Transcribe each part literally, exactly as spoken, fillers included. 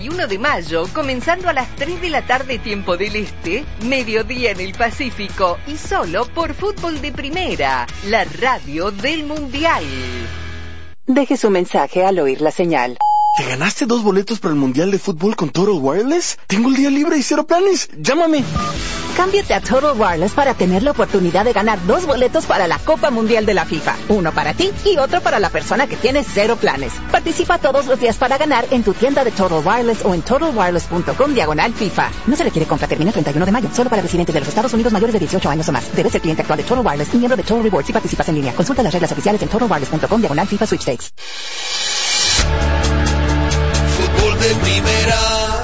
uno de mayo, comenzando a las tres de la tarde tiempo del Este, mediodía en el Pacífico y solo por Fútbol de Primera, la radio del Mundial. Deje su mensaje al oír la señal. ¿Te ganaste dos boletos para el Mundial de Fútbol con Total Wireless? Tengo el día libre y cero planes. Llámame. Cámbiate a Total Wireless para tener la oportunidad de ganar dos boletos para la Copa Mundial de la FIFA. Uno para ti y otro para la persona que tiene cero planes. Participa todos los días para ganar en tu tienda de Total Wireless o en total wireless punto com diagonal FIFA. No se requiere compra, termina el treinta y uno de mayo. Solo para residentes de los Estados Unidos mayores de dieciocho años o más. Debes ser cliente actual de Total Wireless y miembro de Total Rewards si participas en línea. Consulta las reglas oficiales en total wireless punto com diagonal FIFA Sweepstakes. Fútbol de Primera.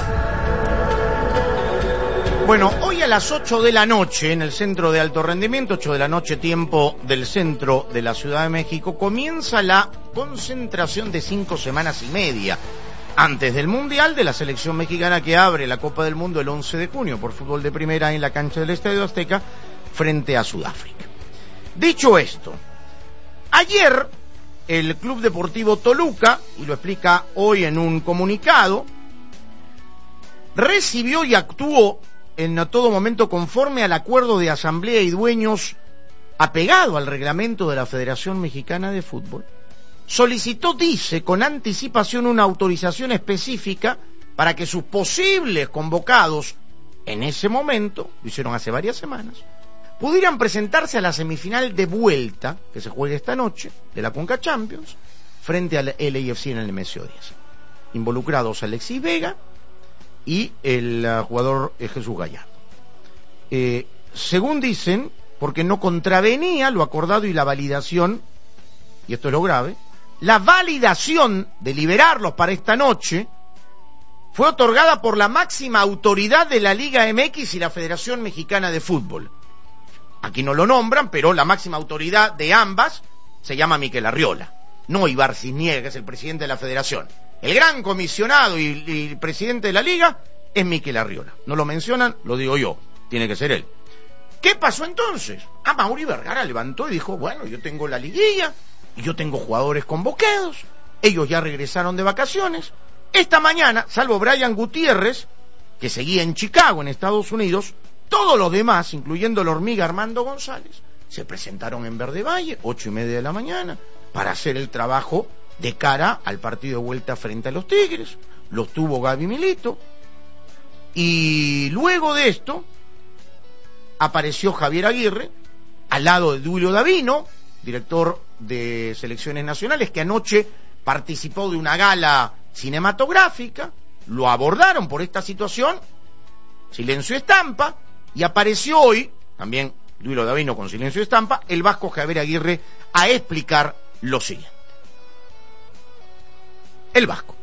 Bueno, hoy a las ocho de la noche en el Centro de Alto Rendimiento, ocho de la noche tiempo del centro de la Ciudad de México, comienza la concentración de cinco semanas y media antes del Mundial de la selección mexicana que abre la Copa del Mundo el once de junio por Fútbol de Primera en la cancha del Estadio Azteca frente a Sudáfrica. Dicho esto, ayer el Club Deportivo Toluca, y lo explica hoy en un comunicado, recibió y actuó en todo momento conforme al acuerdo de asamblea y dueños apegado al reglamento de la Federación Mexicana de Fútbol. Solicitó, dice, con anticipación una autorización específica para que sus posibles convocados en ese momento, lo hicieron hace varias semanas, pudieran presentarse a la semifinal de vuelta que se juega esta noche de la Conca Champions frente al L A F C en el Nemesio diez. Involucrados Alexis Vega y el uh, jugador eh, Jesús Gallardo. Eh, según dicen, porque no contravenía lo acordado y la validación, y esto es lo grave, la validación de liberarlos para esta noche fue otorgada por la máxima autoridad de la Liga M X y la Federación Mexicana de Fútbol. Aquí no lo nombran, pero la máxima autoridad de ambas se llama Miquel Arriola, no Ibar Cisniega, que es el presidente de la Federación. El gran comisionado y, y presidente de la Liga es Miquel Arriola. No lo mencionan, lo digo yo, tiene que ser él. ¿Qué pasó entonces? A Mauri Vergara levantó y dijo, bueno, yo tengo la liguilla y yo tengo jugadores convocados, ellos ya regresaron de vacaciones. Esta mañana, salvo Brian Gutiérrez, que seguía en Chicago, en Estados Unidos, todos los demás, incluyendo la hormiga Armando González, se presentaron en Verde Valle, ocho y media de la mañana, para hacer el trabajo de cara al partido de vuelta frente a los Tigres. Los tuvo Gaby Milito. Y luego de esto, apareció Javier Aguirre, al lado de Duilio Davino, director de selecciones nacionales, que anoche participó de una gala cinematográfica. Lo abordaron por esta situación, silencio estampa, y apareció hoy, también Duilio Davino con silencio estampa, el vasco Javier Aguirre a explicar lo siguiente. El vasco.